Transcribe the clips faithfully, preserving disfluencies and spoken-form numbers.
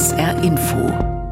S R Info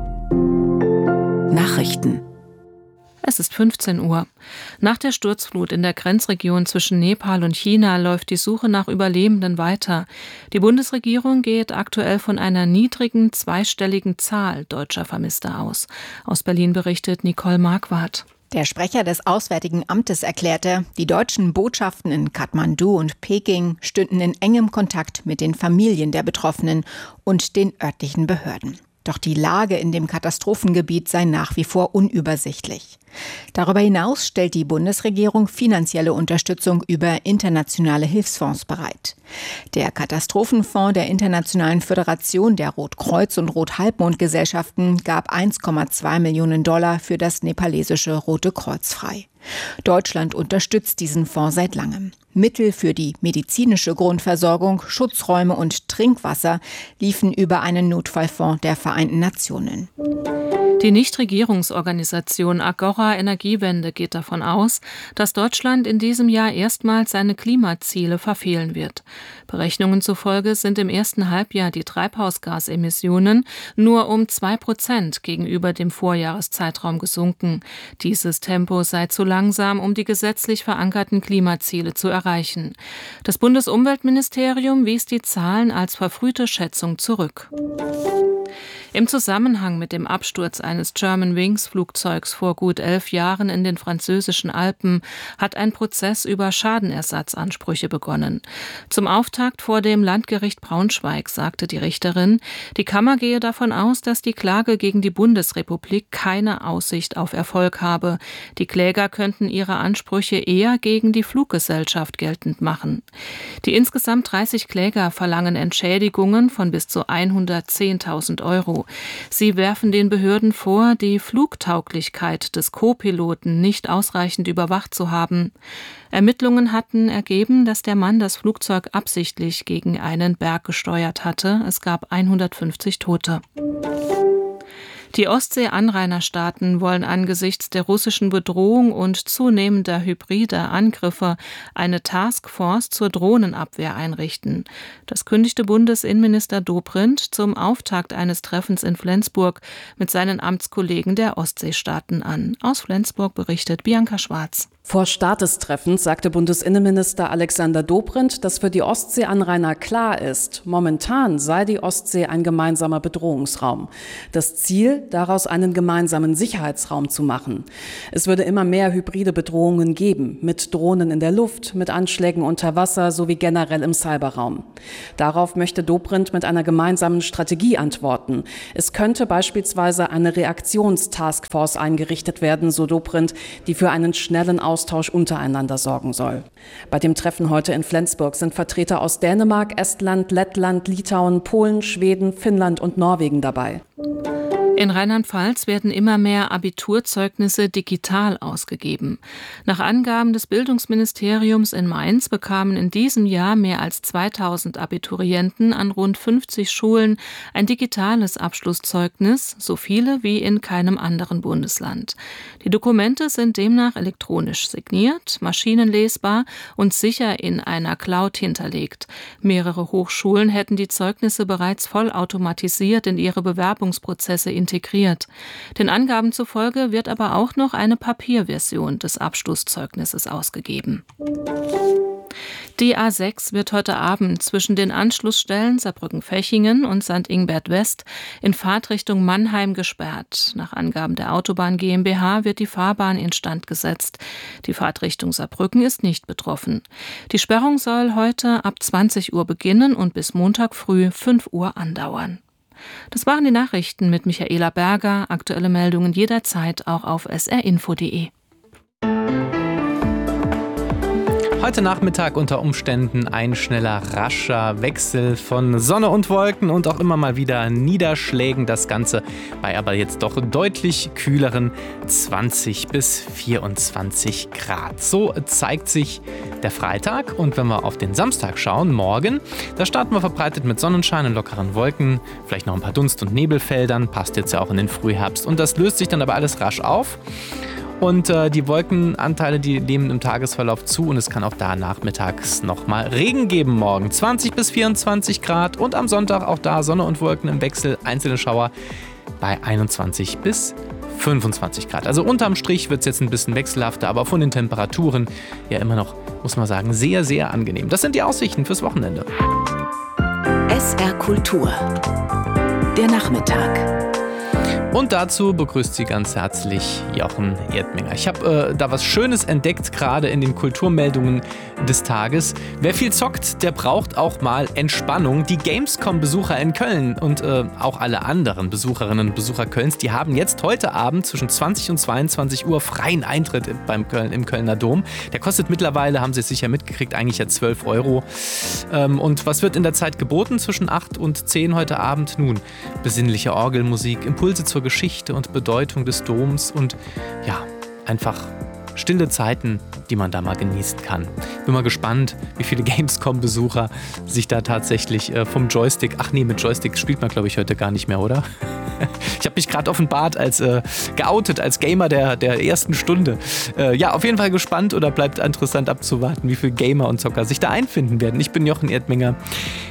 Nachrichten. Es ist fünfzehn Uhr. Nach der Sturzflut in der Grenzregion zwischen Nepal und China läuft die Suche nach Überlebenden weiter. Die Bundesregierung geht aktuell von einer niedrigen, zweistelligen Zahl deutscher Vermisster aus. Aus Berlin berichtet Nicole Marquardt. Der Sprecher des Auswärtigen Amtes erklärte, die deutschen Botschaften in Kathmandu und Peking stünden in engem Kontakt mit den Familien der Betroffenen und den örtlichen Behörden. Doch die Lage in dem Katastrophengebiet sei nach wie vor unübersichtlich. Darüber hinaus stellt die Bundesregierung finanzielle Unterstützung über internationale Hilfsfonds bereit. Der Katastrophenfonds der Internationalen Föderation der Rotkreuz- und Rothalbmond-Gesellschaften gab eins Komma zwei Millionen Dollar für das nepalesische Rote Kreuz frei. Deutschland unterstützt diesen Fonds seit langem. Mittel für die medizinische Grundversorgung, Schutzräume und Trinkwasser liefen über einen Notfallfonds der Vereinten Nationen. Die Nichtregierungsorganisation Agora Energiewende geht davon aus, dass Deutschland in diesem Jahr erstmals seine Klimaziele verfehlen wird. Berechnungen zufolge sind im ersten Halbjahr die Treibhausgasemissionen nur um zwei Prozent gegenüber dem Vorjahreszeitraum gesunken. Dieses Tempo sei zu langsam, um die gesetzlich verankerten Klimaziele zu erreichen. Das Bundesumweltministerium wies die Zahlen als verfrühte Schätzung zurück. Im Zusammenhang mit dem Absturz eines Germanwings-Flugzeugs vor gut elf Jahren in den französischen Alpen hat ein Prozess über Schadenersatzansprüche begonnen. Zum Auftakt vor dem Landgericht Braunschweig sagte die Richterin, die Kammer gehe davon aus, dass die Klage gegen die Bundesrepublik keine Aussicht auf Erfolg habe. Die Kläger könnten ihre Ansprüche eher gegen die Fluggesellschaft geltend machen. Die insgesamt dreißig Kläger verlangen Entschädigungen von bis zu hundertzehntausend Euro. Sie werfen den Behörden vor, die Flugtauglichkeit des Co-Piloten nicht ausreichend überwacht zu haben. Ermittlungen hatten ergeben, dass der Mann das Flugzeug absichtlich gegen einen Berg gesteuert hatte. Es gab hundertfünfzig Tote. Die Ostsee-Anrainerstaaten wollen angesichts der russischen Bedrohung und zunehmender hybrider Angriffe eine Taskforce zur Drohnenabwehr einrichten. Das kündigte Bundesinnenminister Dobrindt zum Auftakt eines Treffens in Flensburg mit seinen Amtskollegen der Ostseestaaten an. Aus Flensburg berichtet Bianca Schwarz. Vor Start des Treffens sagte Bundesinnenminister Alexander Dobrindt, dass für die Ostseeanrainer klar ist, momentan sei die Ostsee ein gemeinsamer Bedrohungsraum. Das Ziel, daraus einen gemeinsamen Sicherheitsraum zu machen. Es würde immer mehr hybride Bedrohungen geben, mit Drohnen in der Luft, mit Anschlägen unter Wasser sowie generell im Cyberraum. Darauf möchte Dobrindt mit einer gemeinsamen Strategie antworten. Es könnte beispielsweise eine Reaktionstaskforce eingerichtet werden, so Dobrindt, die für einen schnellen Austausch untereinander sorgen soll. Bei dem Treffen heute in Flensburg sind Vertreter aus Dänemark, Estland, Lettland, Litauen, Polen, Schweden, Finnland und Norwegen dabei. In Rheinland-Pfalz werden immer mehr Abiturzeugnisse digital ausgegeben. Nach Angaben des Bildungsministeriums in Mainz bekamen in diesem Jahr mehr als zweitausend Abiturienten an rund fünfzig Schulen ein digitales Abschlusszeugnis, so viele wie in keinem anderen Bundesland. Die Dokumente sind demnach elektronisch signiert, maschinenlesbar und sicher in einer Cloud hinterlegt. Mehrere Hochschulen hätten die Zeugnisse bereits vollautomatisiert in ihre Bewerbungsprozesse integriert. integriert. Den Angaben zufolge wird aber auch noch eine Papierversion des Abschlusszeugnisses ausgegeben. Die A sechs wird heute Abend zwischen den Anschlussstellen Saarbrücken-Fechingen und Sankt Ingbert West in Fahrtrichtung Mannheim gesperrt. Nach Angaben der Autobahn GmbH wird die Fahrbahn instand gesetzt. Die Fahrtrichtung Saarbrücken ist nicht betroffen. Die Sperrung soll heute ab zwanzig Uhr beginnen und bis Montag früh fünf Uhr andauern. Das waren die Nachrichten mit Michaela Berger. Aktuelle Meldungen jederzeit auch auf s r info punkt d e. Heute Nachmittag unter Umständen ein schneller, rascher Wechsel von Sonne und Wolken und auch immer mal wieder Niederschlägen. Das Ganze bei aber jetzt doch deutlich kühleren zwanzig bis vierundzwanzig Grad. So zeigt sich der Freitag. Und wenn wir auf den Samstag schauen, morgen, da starten wir verbreitet mit Sonnenschein und lockeren Wolken, vielleicht noch ein paar Dunst- und Nebelfeldern, passt jetzt ja auch in den Frühherbst. Und das löst sich dann aber alles rasch auf. Und äh, die Wolkenanteile, die nehmen im Tagesverlauf zu und es kann auch da nachmittags nochmal Regen geben morgen. zwanzig bis vierundzwanzig Grad und am Sonntag auch da Sonne und Wolken im Wechsel, einzelne Schauer bei einundzwanzig bis fünfundzwanzig Grad. Also unterm Strich wird es jetzt ein bisschen wechselhafter, aber von den Temperaturen ja immer noch, muss man sagen, sehr, sehr angenehm. Das sind die Aussichten fürs Wochenende. S R Kultur. Der Nachmittag. Und dazu begrüßt Sie ganz herzlich Jochen Erdminger. Ich habe äh, da was Schönes entdeckt, gerade in den Kulturmeldungen des Tages. Wer viel zockt, der braucht auch mal Entspannung. Die Gamescom-Besucher in Köln und äh, auch alle anderen Besucherinnen und Besucher Kölns, die haben jetzt heute Abend zwischen zwanzig und zweiundzwanzig Uhr freien Eintritt beim Köln, im Kölner Dom. Der kostet mittlerweile, haben Sie es sicher mitgekriegt, eigentlich ja zwölf Euro. Ähm, und was wird in der Zeit geboten zwischen acht und zehn heute Abend? Nun, besinnliche Orgelmusik, Impulse zur Geschichte und Bedeutung des Doms und ja, einfach stille Zeiten, die man da mal genießen kann. Bin mal gespannt, wie viele Gamescom-Besucher sich da tatsächlich äh, vom Joystick, ach nee, mit Joystick spielt man glaube ich heute gar nicht mehr, oder? Ich habe mich gerade offenbart als äh, geoutet, als Gamer der, der ersten Stunde. Äh, ja, auf jeden Fall gespannt oder bleibt interessant abzuwarten, wie viele Gamer und Zocker sich da einfinden werden. Ich bin Jochen Erdminger,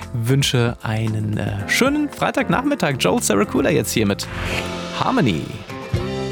wünsche einen äh, schönen Freitagnachmittag. Joel Saracula jetzt hier mit Harmony.